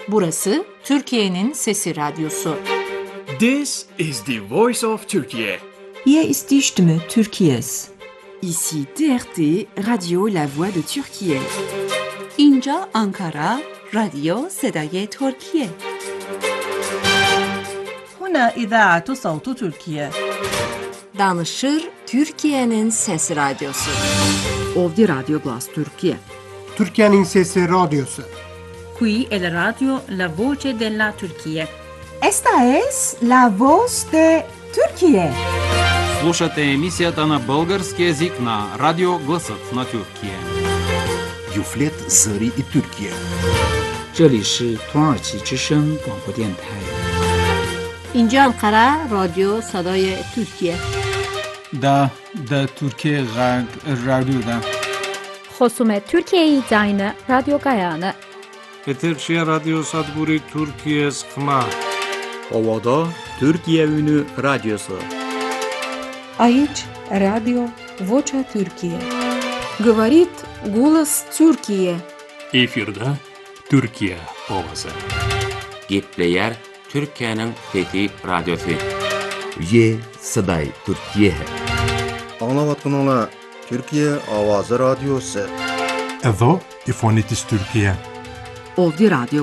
Burası Türkiye'nin Sesi Radyosu. This is the voice of Turkey. Hier ist die Stimme Türkiye's. Ici TRT, Radio La Voix de Türkiye. اینجا آنکارا، رادیو صدای ترکیه. هنا إذاعة صوت تركيا. Danışır Türkiye'nin Sesi Radyosu. Ovdje Radio Glas Türkiye. Türkiye'nin Sesi Radyosu. Qui è la radio La Voce della Turchia. Esta es la voz de Türkiye. Слушате емисията на български език на Радио Гласът на Türkiye. Юфлет Зări и Türkiye. 这里是土耳其之声广播电台。 اینجا انقره رادیو صدای ترکیه. دا Türkiye Radyo'da. خصوم Türkiye Yayını Radyo Gayane. Eterşehir Radyo Sadburi Türkiye Sıkma. Ovada Türkiye Ünü Radyosu. Aici Radio Vocea Türkiye. Говорит голос Türkiye. Efirde Türkiye ovası. Gepleyer Türkiye'nin Fethi Radyosu. Ye Saday Türkiye. Anlavatkanlar Türkiye Avazı Radyosu. Εδώ η φωνή της Τουρκία. Ovdje Radio